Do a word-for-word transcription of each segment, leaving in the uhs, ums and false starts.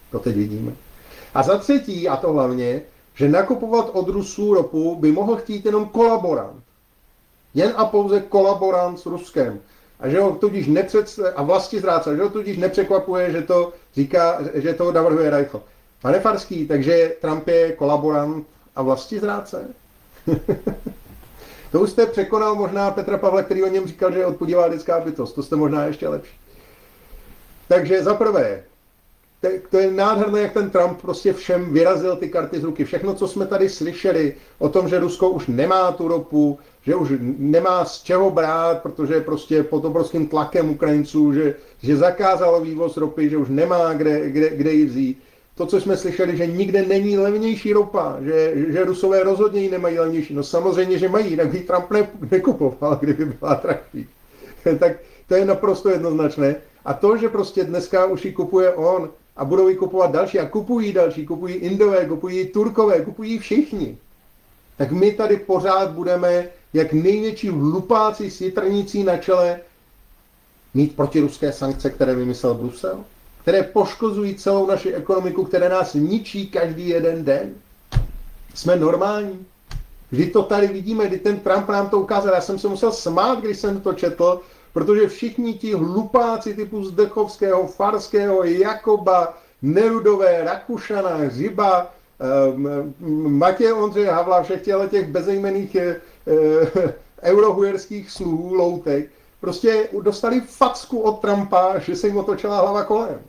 To teď vidíme. A za třetí, a to hlavně, že nakupovat od Rusů ropu by mohl chtít jenom kolaborant. Jen a pouze kolaborant s Ruskem. A že ho tudíž nepřed... a vlastizrádce, že ho tudíž nepřekvapuje, že to říká, že to navrhuje Reichl. Pane Farský, takže Trump je kolaborant a vlastizrádce? To už jste překonal možná Petra Pavla, který o něm říkal, že je odpodívá lidská bytost. To jste možná ještě lepší. Takže za prvé, to je nádherné, jak ten Trump prostě všem vyrazil ty karty z ruky. Všechno, co jsme tady slyšeli o tom, že Rusko už nemá tu ropu, že už nemá z čeho brát, protože je prostě pod obrovským tlakem Ukrajinců, že, že zakázalo vývoz ropy, že už nemá kde, kde, kde ji vzít. To, co jsme slyšeli, že nikde není levnější ropa, že, že Rusové rozhodně ji nemají levnější. No samozřejmě, že mají, tak by Trump ne, nekupoval, kdyby byla dražší. Tak to je naprosto jednoznačné. A to, že prostě dneska už ji kupuje on a budou ji kupovat další a kupují další, kupují Indové, kupují Turkové, kupují všichni, tak my tady pořád budeme jak největší hlupáci s jitrnicí na čele mít protiruské sankce, které vymyslel Brusel, které poškozují celou naši ekonomiku, které nás ničí každý jeden den. Jsme normální. Kdy to tady vidíme, kdy ten Trump nám to ukázal. Já jsem se musel smát, když jsem to četl, protože všichni ti hlupáci typu Zdechovského, Farského, Jakoba, Nerudové, Rakušana, Hřiba, um, Matěj Ondřej Havla, všech těch bezejmenných uh, eurohujerských sluhů, loutek, prostě dostali facku od Trumpa, že se jim otočila hlava kolem.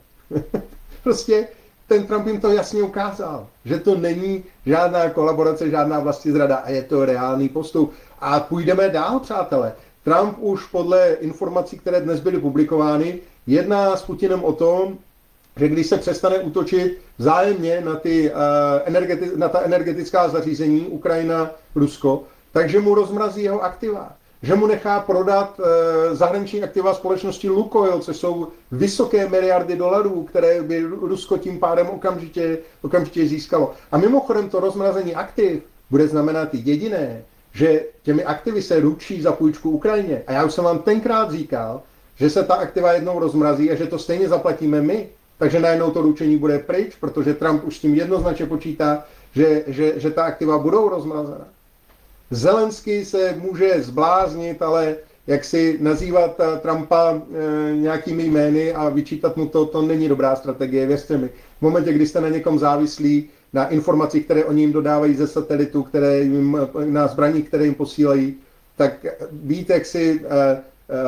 Prostě ten Trump jim to jasně ukázal, že to není žádná kolaborace, žádná vlastizrada a je to reálný postup. A půjdeme dál, přátelé. Trump už podle informací, které dnes byly publikovány, jedná s Putinem o tom, že když se přestane útočit vzájemně na, ty, uh, energeti- na ta energetická zařízení Ukrajina, Rusko, takže mu rozmrazí jeho aktiva. Že mu nechá prodat uh, zahraniční aktiva společnosti Lukoil, což jsou vysoké miliardy dolarů, které by Rusko tím pádem okamžitě, okamžitě získalo. A mimochodem to rozmrazení aktiv bude znamenat jediné, že těmi aktivy se ručí za půjčku Ukrajině. A já už jsem vám tenkrát říkal, že se ta aktiva jednou rozmrazí a že to stejně zaplatíme my. Takže najednou to ručení bude pryč, protože Trump už s tím jednoznačně počítá, že, že, že ta aktiva budou rozmrazena. Zelenský se může zbláznit, ale jak si nazývat Trumpa e, nějakými jmény a vyčítat mu to, to není dobrá strategie, věřte mi. V momentě, kdy jste na někom závislí, na informacích, které oni jim dodávají ze satelitu, které jim, na zbraní, které jim posílají, tak být jaksi e, e,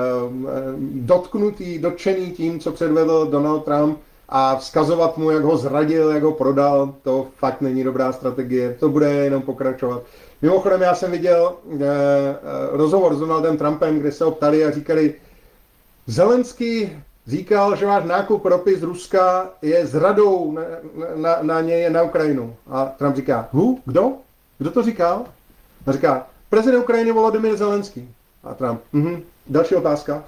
dotknutý, dotčený tím, co předvedl Donald Trump a vzkazovat mu, jak ho zradil, jak ho prodal, to fakt není dobrá strategie, to bude jenom pokračovat. Mimochodem, já jsem viděl eh, rozhovor s Donaldem Trumpem, kde se ho ptali a říkali, Zelenský říkal, že váš nákup ropy z Ruska je zradou na, na, na něj, na Ukrajinu. A Trump říká, hu, kdo? Kdo to říkal? A říká, prezident Ukrajiny Volodymyr Zelenský. A Trump, mhm, další otázka.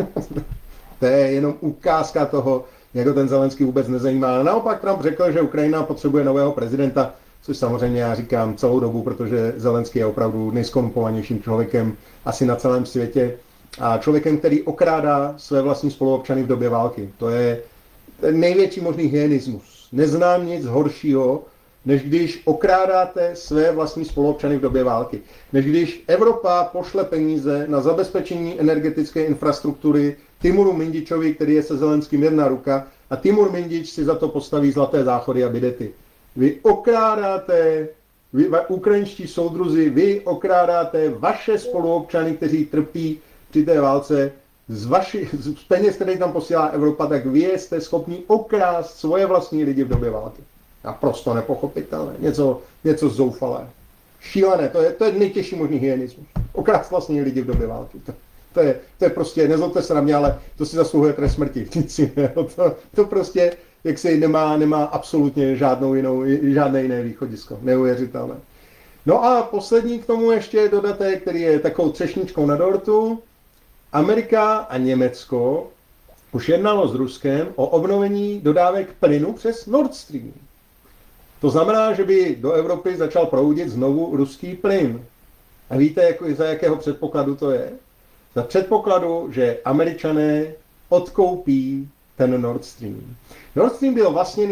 To je jenom ukázka toho, jak ho ten Zelenský vůbec nezajímá. A naopak Trump řekl, že Ukrajina potřebuje nového prezidenta, což samozřejmě já říkám celou dobu, protože Zelenský je opravdu nejskorumpovanějším člověkem asi na celém světě. A člověkem, který okrádá své vlastní spoluobčany v době války. To je největší možný hyenismus. Neznám nic horšího, než když okrádáte své vlastní spoluobčany v době války. Než když Evropa pošle peníze na zabezpečení energetické infrastruktury Timuru Mindičovi, který je se Zelenským jedna ruka, a Timur Mindič si za to postaví zlaté záchody a bidety. Vy okrádáte, vy, ukrajinští soudruzi, vy okrádáte vaše spoluobčany, kteří trpí při té válce, z, vaši, z peněz, které tam posílá Evropa, tak vy jste schopni okrást svoje vlastní lidi v době války. Naprosto nepochopitelné, něco, něco zoufalé. Šílené, to je, to je nejtěžší možný hyenismus. Okrást vlastní lidi v době války. To, to, je, to je prostě, nezlobte se na mě, ale to si zasluhuje trest smrti. Nic jiného. To, to prostě, jak se nemá, nemá absolutně žádnou jinou, žádné jiné východisko. Neuvěřitelné. No a poslední k tomu ještě dodatek, který je takovou třešničkou na dortu. Amerika a Německo už jednalo s Ruskem o obnovení dodávek plynu přes Nord Stream. To znamená, že by do Evropy začal proudit znovu ruský plyn. A víte, jako, za jakého předpokladu to je? Za předpokladu, že Američané odkoupí ten Nord Stream. Nord Stream byl vlastněný